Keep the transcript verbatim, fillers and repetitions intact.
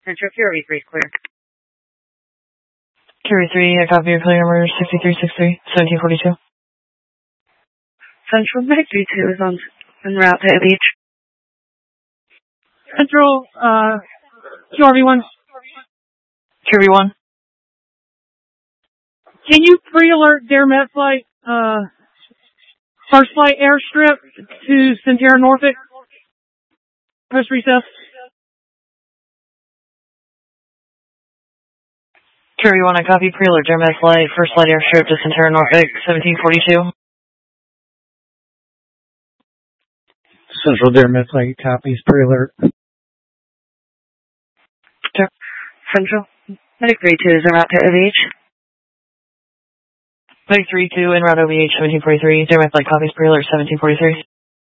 Central Fury three clear. Fury three, I copy your clear number sixty-three sixty-three, seventeen forty-two. Central Medic three two is on en route to Beach. Central, uh, Q R V one. Q R V one. Can you pre-alert Dare Met Flight, uh, First Flight Airstrip to Centera Norfolk? Post recess. Q R V one, I copy pre-alert Dare Met Flight, First Flight Airstrip to Centera Norfolk, seventeen forty-two. Central Dare Met Flight copies pre-alert. Central Medic three two is en route to O V H. Medic three two, en route O V H, seventeen forty-three. Dare Met Flight copies pre-alert, seventeen forty-three.